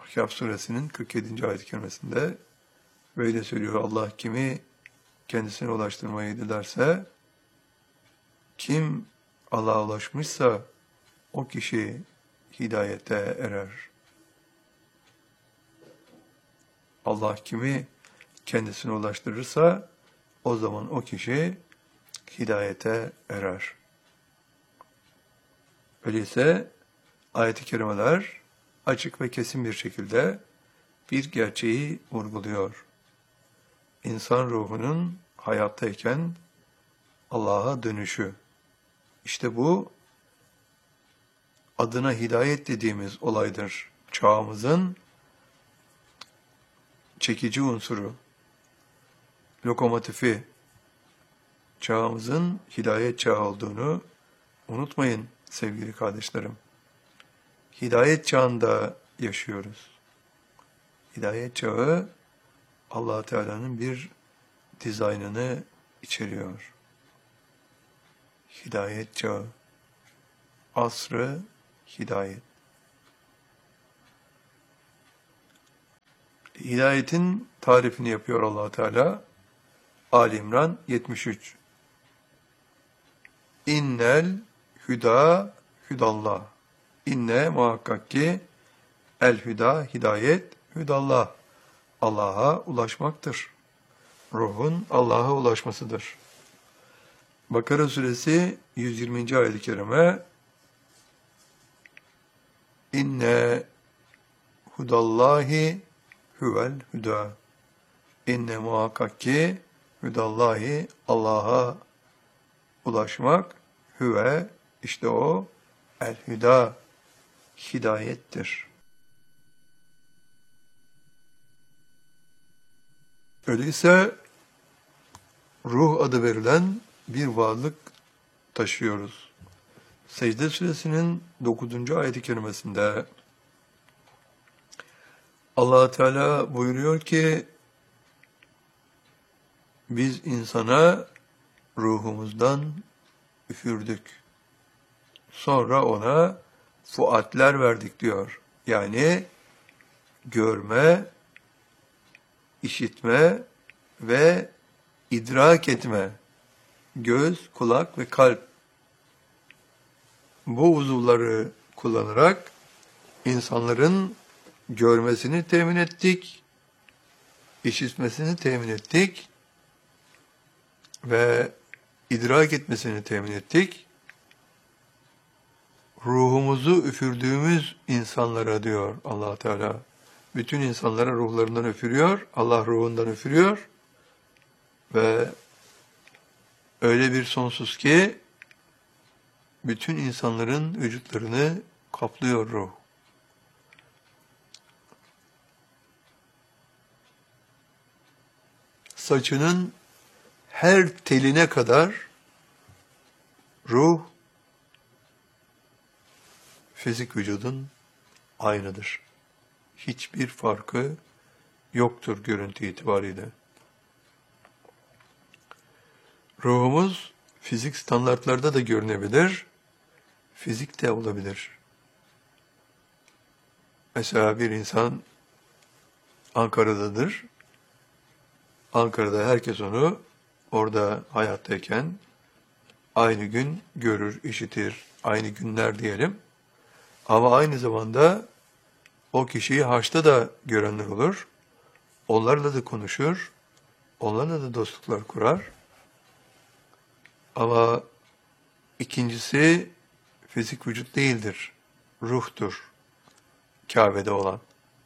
Ahkâf suresinin 47. ayet-i kerimesinde böyle söylüyor. Allah kimi kendisine ulaştırmayı dilerse, kim Allah'a ulaşmışsa o kişi hidayete erer. Allah kimi kendisine ulaştırırsa o zaman o kişi hidayete erer. Öyleyse ayet-i kerimeler açık ve kesin bir şekilde bir gerçeği vurguluyor. İnsan ruhunun hayattayken Allah'a dönüşü. İşte bu adına hidayet dediğimiz olaydır. Çağımızın çekici unsuru, lokomotifi, çağımızın hidayet çağı olduğunu unutmayın sevgili kardeşlerim. Hidayet çağında yaşıyoruz. Hidayet çağı Allah Teala'nın bir dizaynını içeriyor. Hidayet çağı, asrı hidayet. Hidayetin tarifini yapıyor Allah Teala. Ali İmran 73. İnnel hüda hüdallah. İnne muhakkak ki el hüda hidayet hüdallah. Allah'a ulaşmaktır. Ruhun Allah'a ulaşmasıdır. Bakara suresi 120. ayet-i kerime İnne hudallahi huvel hüda. İnne muhakkak ki hüdallahi Allah'a ulaşmak hüve işte o el hüda hidayettir. Öyleyse ruh adı verilen bir varlık taşıyoruz. Secde suresinin 9. ayet-i kerimesinde Allah Teala buyuruyor ki biz insana ruhumuzdan üfürdük. Sonra ona fuatler verdik diyor. Yani görme, işitme ve idrak etme. Göz, kulak ve kalp. Bu uzuvları kullanarak insanların görmesini temin ettik, işitmesini temin ettik ve idrak etmesini temin ettik. Ruhumuzu üfürdüğümüz insanlara diyor Allah Teala. Bütün insanlara ruhlarından üfürüyor, Allah ruhundan üfürüyor ve öyle bir sonsuz ki bütün insanların vücutlarını kaplıyor ruh. Saçının her teline kadar ruh, fizik vücudun aynıdır. Hiçbir farkı yoktur görüntü itibariyle. Ruhumuz fizik standartlarda da görünebilir, fizik de olabilir. Mesela bir insan Ankara'dadır. Ankara'da herkes onu orada hayattayken aynı gün görür, işitir, aynı günler diyelim. Ama aynı zamanda o kişiyi haçta da görenler olur. Onlarla da konuşur, onlarla da dostluklar kurar. Ama ikincisi fizik vücut değildir, ruhtur Kabe'de olan.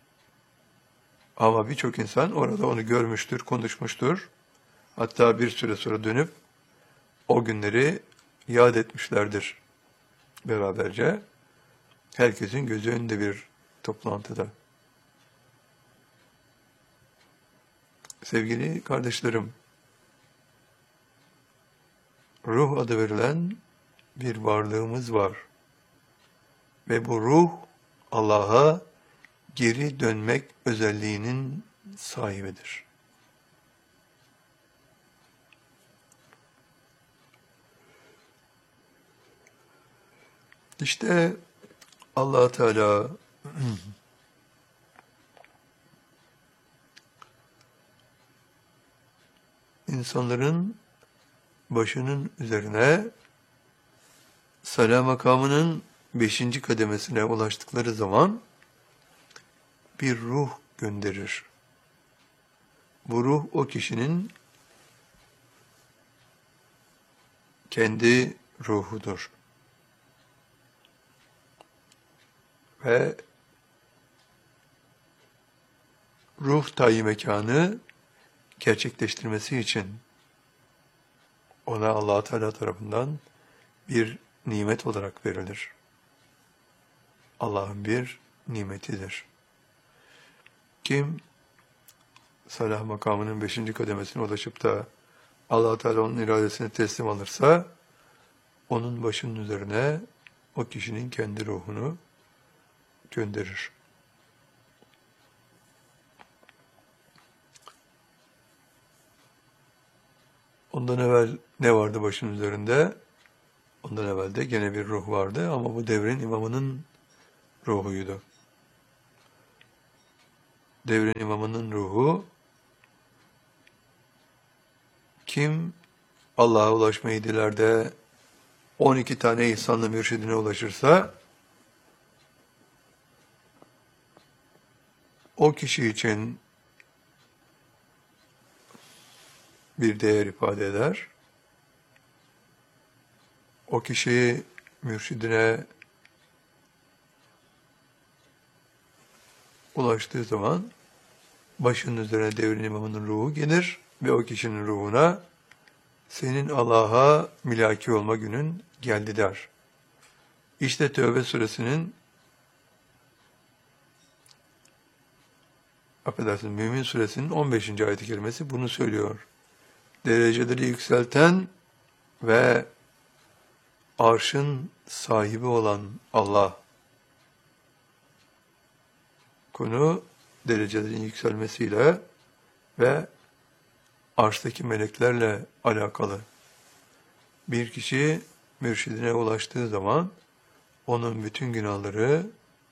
Ama birçok insan orada onu görmüştür, konuşmuştur. Hatta bir süre sonra dönüp o günleri yad etmişlerdir beraberce. Herkesin gözü önünde bir toplantıda. Sevgili kardeşlerim, ruh adı verilen bir varlığımız var. Ve bu ruh Allah'a geri dönmek özelliğinin sahibidir. İşte Allah Teala insanların başının üzerine Sala makamının 5. kademesine ulaştıkları zaman bir ruh gönderir. Bu ruh o kişinin kendi ruhudur. Ve ruh tayi mekanı gerçekleştirmesi için ona Allah Teala tarafından bir nimet olarak verilir. Allah'ın bir nimetidir. Kim salah makamının 5. kademesine ulaşıp da Allah Teala onun iradesine teslim alırsa onun başının üzerine o kişinin kendi ruhunu gönderir. Ondan evvel ne vardı başının üzerinde? Ondan evvel de gene bir ruh vardı ama bu devrin imamının ruhuydu. Devrin imamının ruhu kim Allah'a ulaşmayı diler de 12 tane ihsanla mürşidine ulaşırsa o kişi için bir değer ifade eder. O kişi mürşidine ulaştığı zaman başının üzerine devrin imamının ruhu gelir ve o kişinin ruhuna senin Allah'a milaki olma günün geldi der. İşte Tevbe suresinin Mümin suresinin 15. ayet-i kerimesi bunu söylüyor. Dereceleri yükselten ve arşın sahibi olan Allah. Konu derecelerin yükselmesiyle ve arştaki meleklerle alakalı. Bir kişi mürşidine ulaştığı zaman onun bütün günahları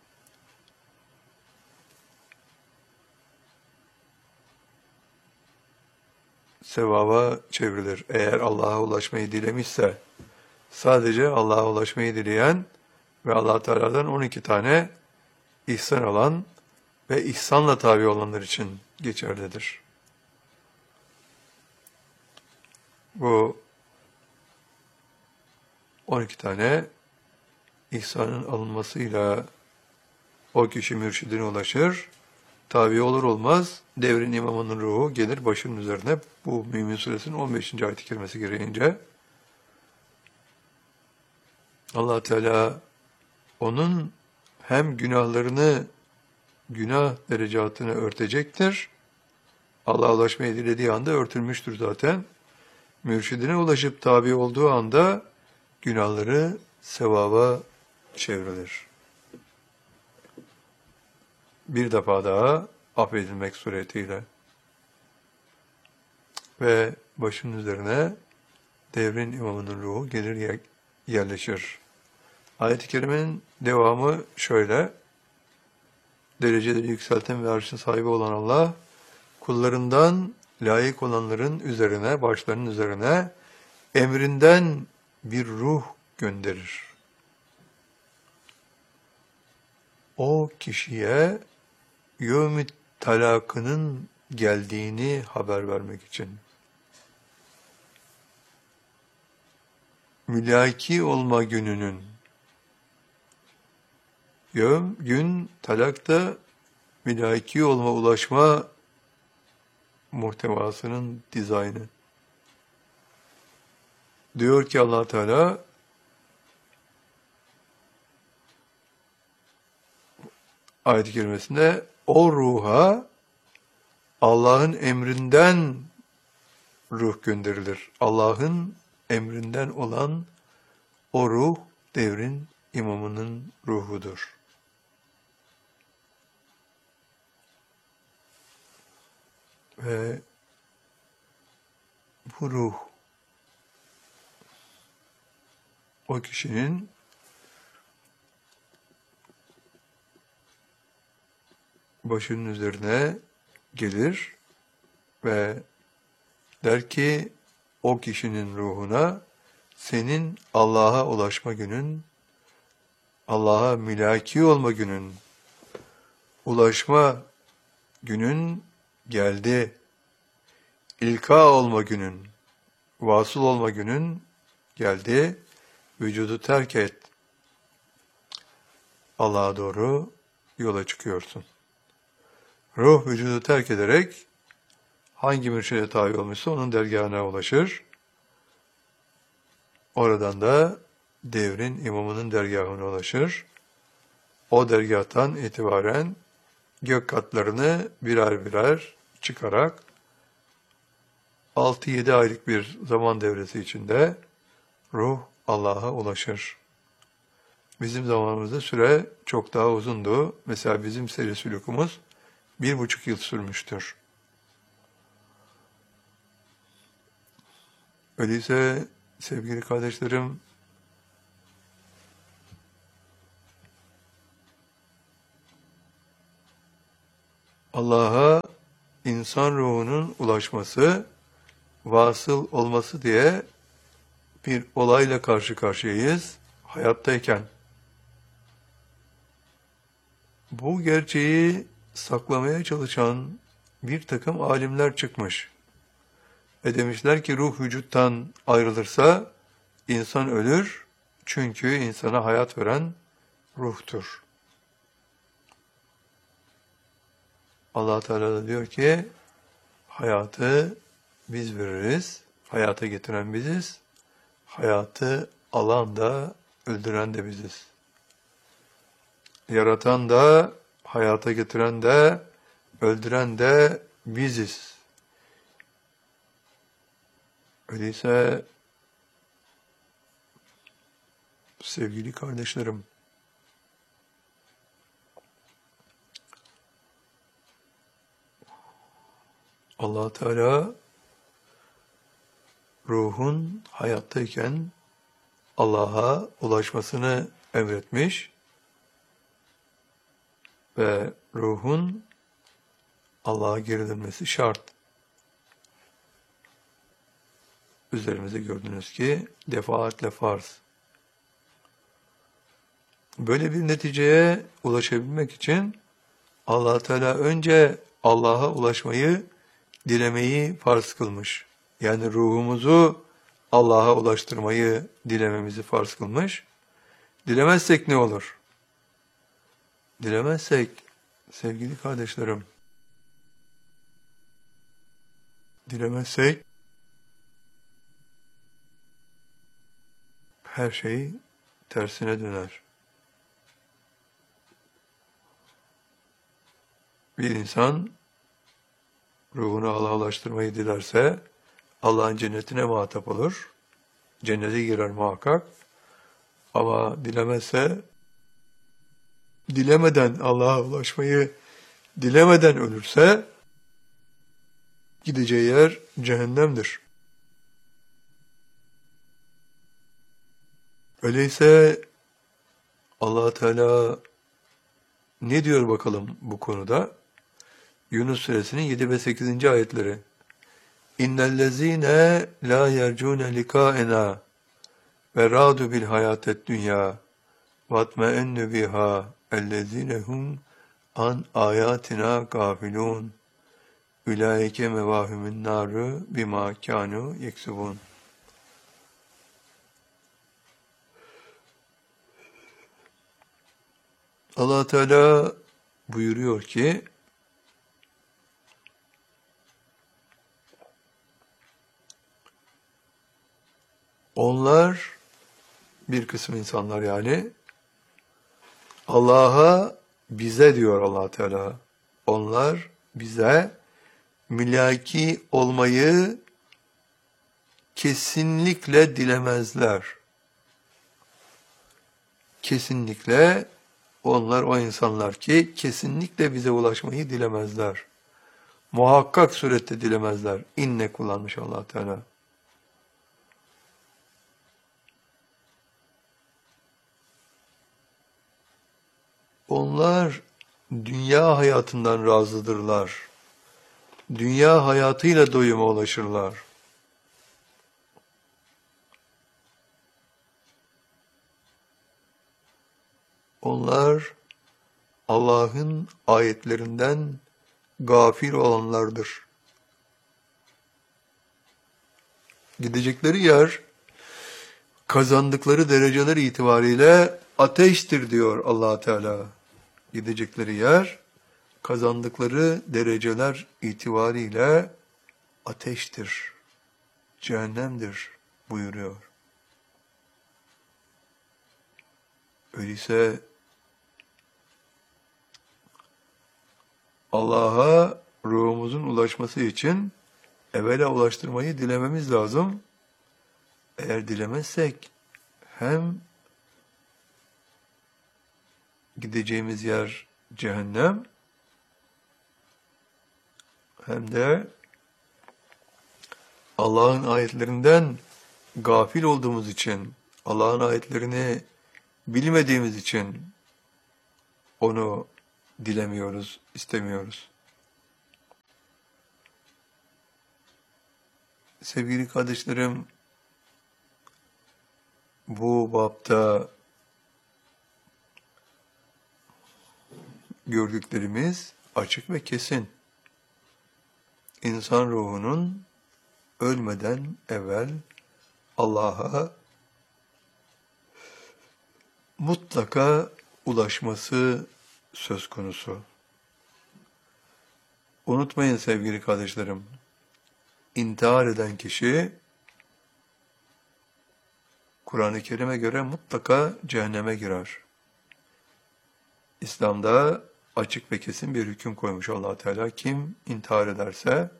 sevaba çevrilir. Eğer Allah'a ulaşmayı dilemişse, sadece Allah'a ulaşmayı dileyen ve Allah Teala'dan 12 tane ihsan alan ve ihsanla tabi olanlar için geçerlidir. Bu 12 tane ihsanın alınmasıyla o kişi mürşidine ulaşır. Tabi olur olmaz devrin imamının ruhu gelir başının üzerine. Bu Mümin suresinin 15. ayet-i kerimesi gereğince Allah Teala onun hem günahlarını, günah derecatını örtecektir. Allah'a ulaşmayı dilediği anda örtülmüştür zaten. Mürşidine ulaşıp tabi olduğu anda günahları sevaba çevrilir. Bir defa daha affedilmek suretiyle ve başının üzerine devrin imamının ruhu gelir yerleşir. Ayet-i kerimenin devamı şöyle: dereceleri yükselten ve arşın sahibi olan Allah, kullarından layık olanların üzerine, başlarının üzerine emrinden bir ruh gönderir. O kişiye yevm-i talakının geldiğini haber vermek için. Mülaki olma gününün, gün talakta mülaki olma, ulaşma muhtevasının dizaynı. Diyor ki Allah Teala, ayet-i kerimesinde, o ruha Allah'ın emrinden ruh gönderilir. Allah'ın emrinden olan o ruh devrin imamının ruhudur. Ve bu ruh o kişinin başının üzerine gelir ve Der ki o kişinin ruhuna senin Allah'a ulaşma günün, Allah'a mülaki olma günün, ulaşma günün geldi. İlka olma günün, vasıl olma günün geldi. Vücudu terk et. Allah'a doğru yola çıkıyorsun. Ruh vücudu terk ederek hangi mürşide tabi olmuşsa onun dergahına ulaşır. Oradan da devrin imamının dergahına ulaşır. O dergahtan itibaren gök katlarını birer birer çıkarak 6-7 aylık bir zaman devresi içinde ruh Allah'a ulaşır. Bizim zamanımızda süre çok daha uzundu. Mesela bizim seyri sülûkumuz 1,5 yıl sürmüştür. Öyleyse sevgili kardeşlerim, Allah'a insan ruhunun ulaşması, vasıl olması diye bir olayla karşı karşıyayız hayattayken. Bu gerçeği saklamaya çalışan bir takım alimler çıkmış. Ve demişler ki ruh vücuttan ayrılırsa insan ölür, çünkü insana hayat veren ruhtur. Allah Teala da diyor ki hayatı biz veririz, hayata getiren biziz, hayatı alan da öldüren de biziz. Yaratan da, hayata getiren de, öldüren de biziz. Öyleyse sevgili kardeşlerim, Allah Teala ruhun hayattayken Allah'a ulaşmasını emretmiş ve ruhun Allah'a geri dönmesi şart. Üzerimizde gördünüz ki defaatle farz. Böyle bir neticeye ulaşabilmek için Allah Teala önce Allah'a ulaşmayı, dilemeyi farz kılmış. Yani ruhumuzu Allah'a ulaştırmayı dilememizi farz kılmış. Dilemezsek ne olur? Dilemezsek sevgili kardeşlerim, dilemezsek her şey tersine döner. Bir insan ruhunu Allah'a ulaştırmayı dilerse Allah'ın cennetine muhatap olur. Cennete girer muhakkak. Ama dilemezse, dilemeden Allah'a ulaşmayı dilemeden ölürse gideceği yer cehennemdir. Öyleyse Allah Teala ne diyor bakalım bu konuda? Yunus Suresinin 7 ve 8. ayetleri. İnnellezîne lâ yercûne likâenâ ve râdu bil hayâted dünyâ vatmeennü bihâ ellezîne hum an âyâtinâ gâfilûn ulaike mevâhümün nârı bimâ kânû yeksubûn. Allah Teala buyuruyor ki onlar, bir kısım insanlar yani, Allah'a, bize diyor Allah Teala, onlar bize mülaki olmayı kesinlikle dilemezler. Kesinlikle onlar o insanlar ki kesinlikle bize ulaşmayı dilemezler. Muhakkak surette dilemezler. İnne kullanmış Allah Teala. Onlar dünya hayatından razıdırlar. Dünya hayatıyla doyuma ulaşırlar. Onlar Allah'ın ayetlerinden gafil olanlardır. Gidecekleri yer kazandıkları dereceler itibariyle ateştir diyor Allah Teala. Gidecekleri yer kazandıkları dereceler itibariyle ateştir, cehennemdir buyuruyor. Öyleyse Allah'a ruhumuzun ulaşması için evvela ulaştırmayı dilememiz lazım. Eğer dilemezsek hem gideceğimiz yer cehennem hem de Allah'ın ayetlerinden gafil olduğumuz için, Allah'ın ayetlerini bilmediğimiz için onu dilemiyoruz, istemiyoruz. Sevgili kardeşlerim, bu bapta gördüklerimiz açık ve kesin. İnsan ruhunun ölmeden evvel Allah'a mutlaka ulaşması söz konusu. Unutmayın sevgili kardeşlerim, intihar eden kişi Kur'an-ı Kerim'e göre mutlaka cehenneme girer. İslam'da açık ve kesin bir hüküm koymuş Allah Teala. Kim intihar ederse,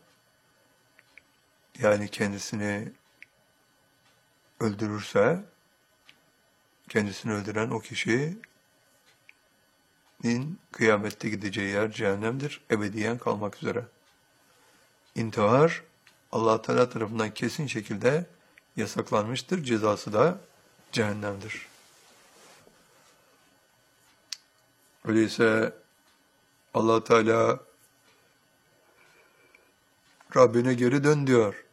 yani kendisini öldürürse, kendisini öldüren o kişinin kıyamette gideceği yer cehennemdir, ebediyen kalmak üzere. İntihar, Allah Teala tarafından kesin şekilde yasaklanmıştır, cezası da cehennemdir. Öyleyse Allah Teala Rabbine geri dön diyor.